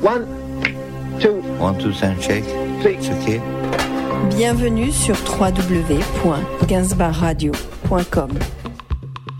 One, two, shake. three. Okay. Bienvenue sur www.gainsbourgradio.com.